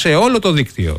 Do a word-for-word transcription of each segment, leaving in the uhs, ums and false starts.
σε όλο το δίκτυο.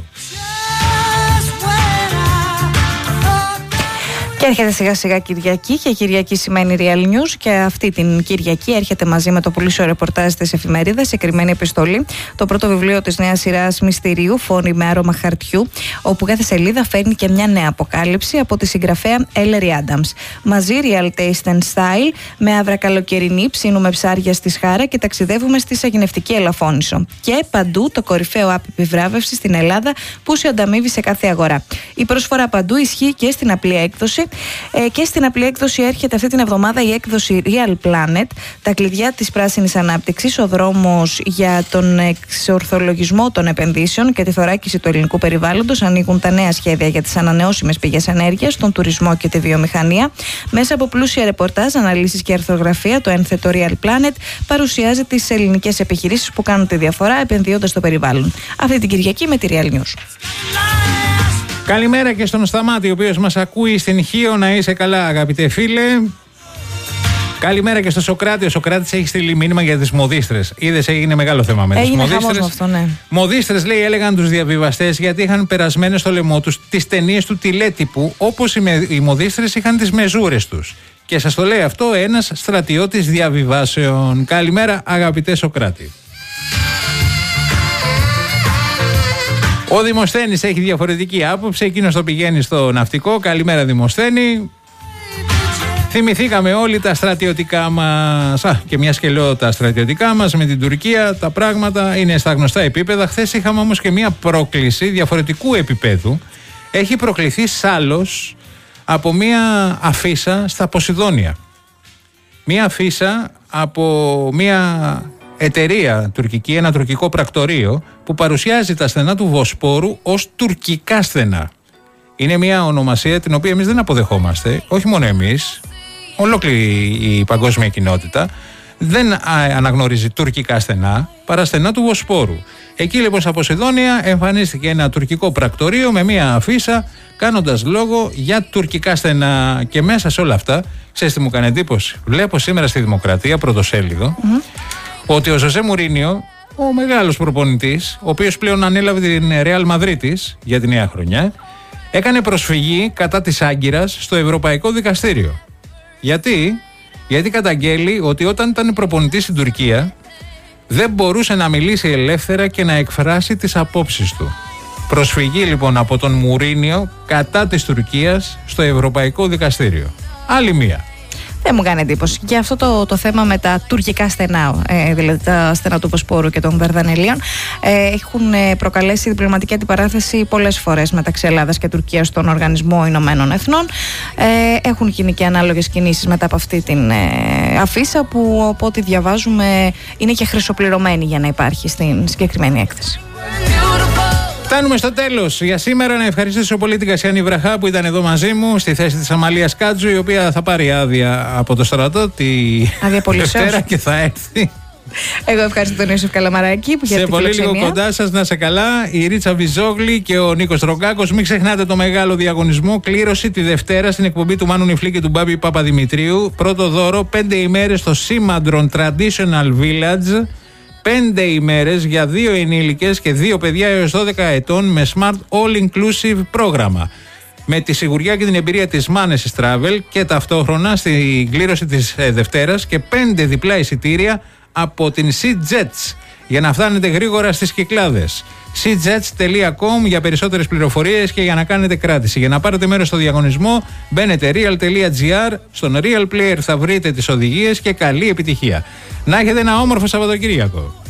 Και έρχεται σιγά σιγά Κυριακή, και Κυριακή σημαίνει Real News, και αυτή την Κυριακή έρχεται μαζί με το πουλήσιο ρεπορτάζ της εφημερίδας Η Κρυμμένη Επιστολή, το πρώτο βιβλίο της νέας σειράς μυστηρίου, Φόνοι με άρωμα χαρτιού, όπου κάθε σελίδα φέρνει και μια νέα αποκάλυψη από τη συγγραφέα Ellery Adams. Μαζί Real Taste and Style, με άβρα καλοκαιρινή, ψήνουμε ψάρια στη Σχάρα και ταξιδεύουμε στη Σαγηνευτική Ελαφώνησο. Και παντού το κορυφαίο app επιβράβευση στην Ελλάδα που σε ανταμείβει σε κάθε αγορά. Η προσφορά παντού ισχύει και στην απλή έκδοση. Ε, και στην απλή έκδοση έρχεται αυτή την εβδομάδα η έκδοση Real Planet, τα κλειδιά της πράσινης ανάπτυξης, ο δρόμος για τον εξορθολογισμό των επενδύσεων και τη θωράκιση του ελληνικού περιβάλλοντος. Ανοίγουν τα νέα σχέδια για τις ανανεώσιμες πηγές ενέργειας, τον τουρισμό και τη βιομηχανία. Μέσα από πλούσια ρεπορτάζ, αναλύσεις και αρθρογραφία, το ένθετο Real Planet παρουσιάζει τις ελληνικές επιχειρήσεις που κάνουν τη διαφορά επενδύοντας στο περιβάλλον. Αυτή την Κυριακή με τη Real News. Καλημέρα και στον Σταμάτη, ο οποίος μας ακούει στην Χίο. Να είσαι καλά, αγαπητέ φίλε. Καλημέρα και στο Σοκράτη. Ο Σοκράτης έχει στείλει μήνυμα για τις μοδίστρες. Είδες, έγινε μεγάλο θέμα με τις μοδίστρες. Έγινε χαμός αυτό, ναι. Μοδίστρες, λέει, έλεγαν τους διαβιβαστές γιατί είχαν περασμένες στο λαιμό τους τις ταινίες του τηλέτυπου, όπως οι, με, οι μοδίστρες είχαν τις μεζούρες τους. Και σας το λέει αυτό ένας στρατιώτης διαβιβάσεων. Καλημέρα, αγαπητέ Σοκράτη. Ο Δημοσθένης έχει διαφορετική άποψη, εκείνος το πηγαίνει στο ναυτικό. Καλημέρα, Δημοσθένη. Θυμηθήκαμε όλοι τα στρατιωτικά μας. Α, και μια και λέω τα στρατιωτικά μας με την Τουρκία, τα πράγματα είναι στα γνωστά επίπεδα. Χθες είχαμε όμως και μια πρόκληση διαφορετικού επίπεδου. Έχει προκληθεί Σάλος από μια αφίσα στα Ποσειδόνια. Μια αφίσα από μια εταιρεία τουρκική, ένα τουρκικό πρακτορείο που παρουσιάζει τα στενά του Βοσπόρου ως τουρκικά στενά. Είναι μια ονομασία την οποία εμείς δεν αποδεχόμαστε, όχι μόνο εμείς, ολόκληρη η παγκόσμια κοινότητα δεν αναγνωρίζει τουρκικά στενά, παρά στενά του Βοσπόρου. Εκεί λοιπόν στα Ποσειδόνια εμφανίστηκε ένα τουρκικό πρακτορείο με μια αφίσα κάνοντας λόγο για τουρκικά στενά. Και μέσα σε όλα αυτά, ξέρεις τι μου κάνει εντύπωση? Βλέπω σήμερα στη Δημοκρατία, πρωτοσέλιδο, mm-hmm. ότι ο Ζωζέ Μουρίνιο, ο μεγάλος προπονητής, ο οποίος πλέον ανέλαβε την Ρεάλ Μαδρίτης για τη νέα χρονιά, έκανε προσφυγή κατά της Άγκυρας στο Ευρωπαϊκό Δικαστήριο. Γιατί? Γιατί καταγγέλει ότι όταν ήταν προπονητής στην Τουρκία δεν μπορούσε να μιλήσει ελεύθερα και να εκφράσει τις απόψεις του. Προσφυγή λοιπόν από τον Μουρίνιο κατά της Τουρκίας στο Ευρωπαϊκό Δικαστήριο. Άλλη μία. Δεν μου κάνει εντύπωση. Και αυτό το, το θέμα με τα τουρκικά στενά, ε, δηλαδή τα στενά του Βοσπόρου και των Δαρδανελίων, ε, έχουν προκαλέσει διπλωματική αντιπαράθεση πολλές φορές μεταξύ Ελλάδας και Τουρκίας στον Οργανισμό Ηνωμένων Εθνών. Ε, έχουν γίνει και ανάλογες κινήσεις μετά από αυτή την ε, αφίσα που, από ό,τι διαβάζουμε, είναι και χρυσοπληρωμένη για να υπάρχει στην συγκεκριμένη έκθεση. Φτάνουμε στο τέλος. Για σήμερα να ευχαριστήσω πολύ την Κασιάνη Βραχά που ήταν εδώ μαζί μου στη θέση της Αμαλίας Κάτζου, η οποία θα πάρει άδεια από το στρατό τη Δευτέρα και θα έρθει. Εγώ ευχαριστώ τον Ιωσήφ Καλαμαράκη που για σε πολύ λίγο κοντά σας. Να σε καλά. Η Ρίτσα Βιζόγλη και ο Νίκος Τρογκάκος. Μην ξεχνάτε το μεγάλο διαγωνισμό. Κλήρωση τη Δευτέρα στην εκπομπή του Μάνου Νιφλή και του Μπάμπη Παπαδημητρίου. Πρώτο δώρο, πέντε ημέρες στο Σήμαντρον Traditional Village. Πέντε ημέρες για δύο ενήλικες και δύο παιδιά έως δώδεκα ετών με Smart All Inclusive πρόγραμμα. Με τη σιγουριά και την εμπειρία της Manesis Travel και ταυτόχρονα στην κλήρωση της ε, Δευτέρας και πέντε διπλά εισιτήρια από την SeaJets για να φτάνετε γρήγορα στις Κυκλάδες. seajets τελεία com για περισσότερες πληροφορίες και για να κάνετε κράτηση. Για να πάρετε μέρος στο διαγωνισμό μπαίνετε real τελεία gr, στον Real Player θα βρείτε τις οδηγίες και καλή επιτυχία. Να έχετε ένα όμορφο Σαββατοκύριακο.